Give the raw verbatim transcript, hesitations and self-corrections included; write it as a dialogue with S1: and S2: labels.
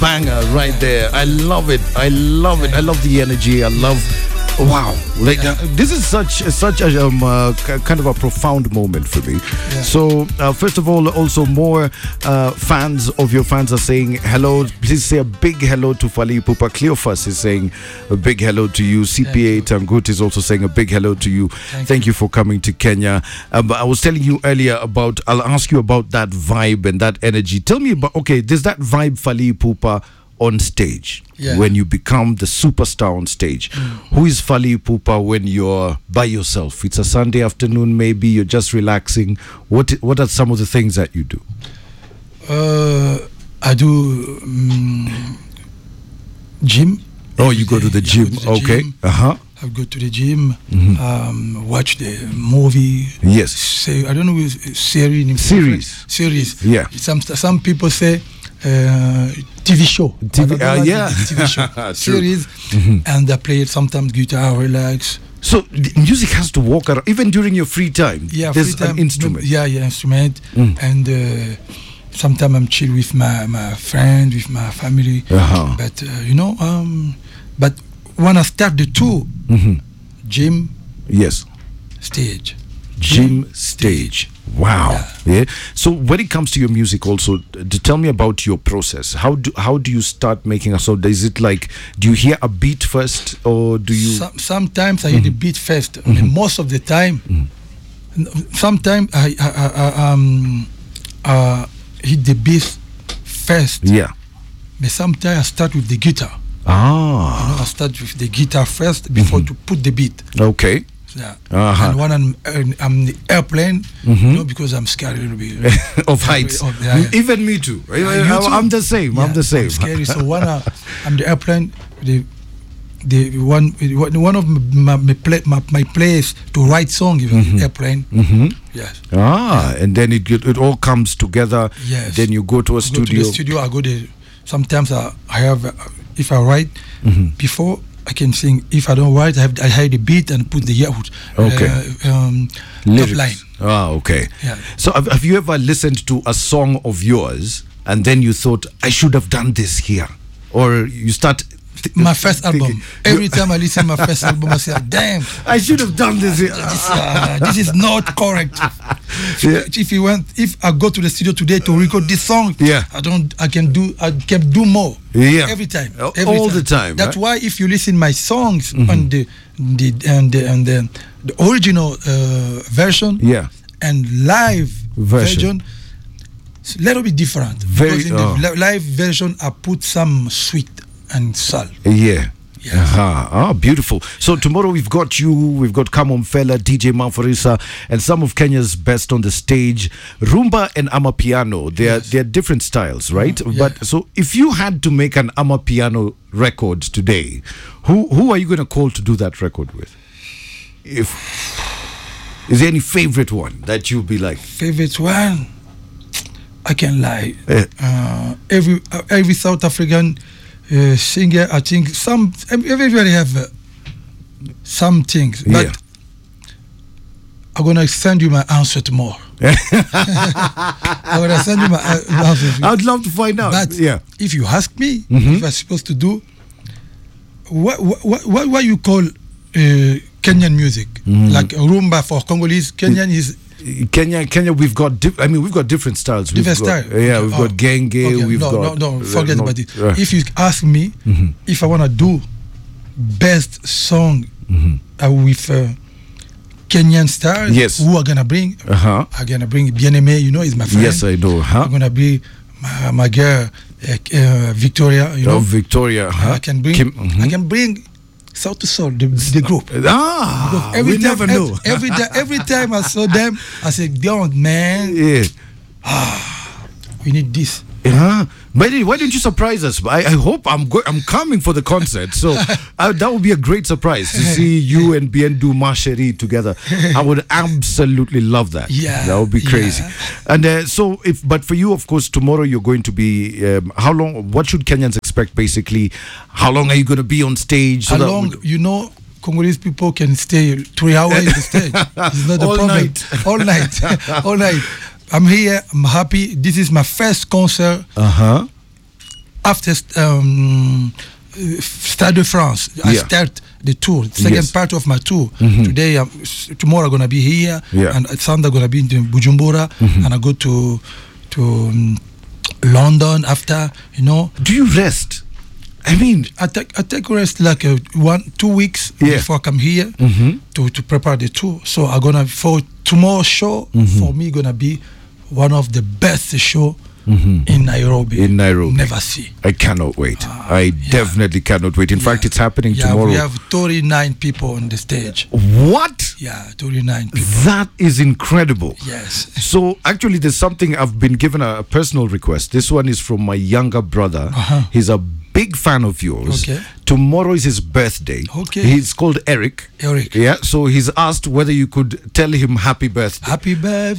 S1: banger right there. I love it. I love it. I love the energy. I love. Wow, like uh, this is such such a um, uh, kind of a profound moment for me. Yeah. So uh, first of all, also more uh, fans of your fans are saying hello. Please say a big hello to Fally Ipupa. Cleophas is saying a big hello to you. C P A Tangut is also saying a big hello to you. Thank, Thank you. you for coming to Kenya. Um, I was telling you earlier about. I'll ask you about that vibe and that energy. Tell me about. Okay, there's that vibe, Fally Ipupa, on stage. Yeah. When you become the superstar on stage. Mm. Who is Fally Ipupa when you're by yourself? It's a Sunday afternoon, maybe you're just relaxing. What What are some of the things that you do?
S2: Uh, I do um, gym.
S1: Oh, you go to the gym. To the okay. Gym. Uh-huh.
S2: I go to the gym, mm-hmm. um, watch the movie.
S1: Yes.
S2: Say, I don't know, series.
S1: Series.
S2: Series.
S1: Yeah.
S2: Some, some people say, Uh, T V show,
S1: T V, uh, yeah,
S2: T V show series, mm-hmm. and I play sometimes guitar, relax.
S1: So the music has to walk around even during your free time.
S2: Yeah,
S1: there's
S2: free time,
S1: an instrument.
S2: Yeah, yeah, instrument, mm. and uh, sometimes I'm chill with my my friend, with my family. Uh-huh. But uh, you know, um, but when I start the tour, mm-hmm. gym,
S1: yes,
S2: stage,
S1: gym, stage. Wow. Yeah. yeah. So when it comes to your music also, to tell me about your process. How do how do you start making a song? Is it like, do you hear a beat first or do you...
S2: Some, sometimes I mm-hmm. hear the beat first. Mm-hmm. I mean, most of the time. Mm-hmm. Sometimes I, I, I um, uh, hit the beat first.
S1: Yeah.
S2: But sometimes I start with the guitar.
S1: Ah.
S2: You know, I start with the guitar first before mm-hmm. to put the beat.
S1: Okay.
S2: Yeah.
S1: Uh-huh.
S2: And when I'm, I'm the airplane, mm-hmm. you know, because I'm scared a little bit
S1: of heights. Of, yeah, yeah. Even me too. Uh, you too. I'm the same. Yeah, I'm the same.
S2: I'm scary. So when I, I'm the airplane, the the one one of my my, play, my, my place to write song is mm-hmm. the airplane.
S1: Mm-hmm.
S2: Yes.
S1: Ah, yeah. And then it it all comes together.
S2: Yes.
S1: Then you go to a
S2: I
S1: studio.
S2: Go to the studio. I go there. Sometimes I, I have uh, if I write mm-hmm. before. I can sing. If I don't write, I have I hide the beat and put the uh,
S1: okay.
S2: uh, um, top line.
S1: Ah, okay.
S2: Yeah.
S1: So have, have you ever listened to a song of yours and then you thought, I should have done this here? Or you start... Th-
S2: my first album. Every time I listen to my first album, I say, damn.
S1: I should have done this here.
S2: This, uh, this is not correct. Yeah. If you want, if I go to the studio today to record this song,
S1: yeah.
S2: I don't. I can do. I can do more.
S1: Yeah.
S2: Every time.
S1: Every
S2: All
S1: time. the time.
S2: That's
S1: right?
S2: why if you listen my songs mm-hmm. on the the and the, and the, the original uh, version,
S1: yeah,
S2: and live
S1: version,
S2: version it's a little bit different.
S1: Very,
S2: because in
S1: oh.
S2: the li- live version, I put some sweet and salt.
S1: Yeah.
S2: Yes.
S1: Uh-huh. Ah, beautiful. So tomorrow we've got you, we've got Kamon Fella, D J Maphorisa, and some of Kenya's best on the stage. Rumba and Amapiano, they're yes. they're different styles, right? Mm, yeah. But so if you had to make an Amapiano record today, who who are you going to call to do that record with? If is there any favorite one that you'll be like?
S2: Favorite one? I can't lie. Eh. Uh, every uh, every South African Uh, singer, I think some everybody have uh, some things, but
S1: yeah.
S2: I'm gonna send you my answer tomorrow. I'm gonna send you my uh, answer.
S1: I'd love to find out.
S2: But
S1: yeah.
S2: if you ask me,
S1: mm-hmm.
S2: if I'm supposed to do, what what what, what you call uh, Kenyan music, mm-hmm. like rumba for Congolese, Kenyan is.
S1: Kenya, Kenya, we've got. Dif- I mean, we've got different styles. We've
S2: different
S1: got,
S2: style.
S1: Yeah, we've
S2: oh,
S1: got genge.
S2: Okay.
S1: We've
S2: no,
S1: got.
S2: No, no, forget
S1: uh,
S2: about it.
S1: Uh,
S2: if you ask me,
S1: mm-hmm.
S2: if I wanna do best song
S1: mm-hmm.
S2: uh, with uh, Kenyan stars,
S1: yes.
S2: who are gonna bring?
S1: Uh-huh.
S2: I'm gonna bring Bien-Aimé. You know, is my friend.
S1: Yes, I know. Huh?
S2: I'm gonna be my, my girl, uh, uh, Victoria. You know,
S1: oh, Victoria. Huh?
S2: I can bring.
S1: Kim, mm-hmm.
S2: I can bring. South to Soul, the, the group.
S1: Ah,
S2: every
S1: we
S2: time,
S1: never know.
S2: Every, every, time, every time I saw them, I said, "Don't, man.
S1: Yeah.
S2: Ah, we need this."
S1: Yeah. But why don't you surprise us? I, I hope I'm go- I'm coming for the concert. So uh, that would be a great surprise to see you and Bien do Marcherie together. I would absolutely love that.
S2: Yeah.
S1: That would be crazy.
S2: Yeah.
S1: And uh, so, if but for you, of course, tomorrow you're going to be. Um, how long? What should Kenyans expect? Basically, how long are you going to be on stage?
S2: So how long? You know. Congolese people can stay three hours on the stage. It's not a
S1: All
S2: problem.
S1: Night.
S2: All night. All night. I'm here. I'm happy. This is my first concert.
S1: Uh huh.
S2: after um, Stade de France, I
S1: Yeah.
S2: start the tour, second
S1: Yes.
S2: part of my tour.
S1: Mhm.
S2: Today, um, s- tomorrow I'm gonna be here,
S1: Yeah.
S2: and Sunday I'm gonna be in Bujumbura,
S1: Mhm.
S2: and I go to to um, London after. You know,
S1: Do you rest? I mean,
S2: I take I take rest like uh, one two weeks
S1: Yeah.
S2: before I come here
S1: mhm.
S2: to to prepare the tour. So I'm gonna for tomorrow's show
S1: Mhm.
S2: for me gonna be one of the best show
S1: Mhm.
S2: in Nairobi.
S1: In Nairobi.
S2: Never see.
S1: I cannot wait.
S2: Ah,
S1: I
S2: yeah.
S1: definitely cannot wait. In
S2: Yeah.
S1: fact, it's happening
S2: Yeah,
S1: tomorrow.
S2: we have thirty-nine people on the stage.
S1: What?
S2: Yeah, thirty-nine people.
S1: That is incredible.
S2: Yes.
S1: So actually, there's something I've been given a, a personal request. This one is from my younger brother.
S2: Uh-huh.
S1: He's a big fan of yours.
S2: Okay.
S1: Tomorrow is his birthday.
S2: Okay.
S1: He's called Eric.
S2: Eric.
S1: Yeah. So he's asked whether you could tell him happy birthday.
S2: Happy birthday.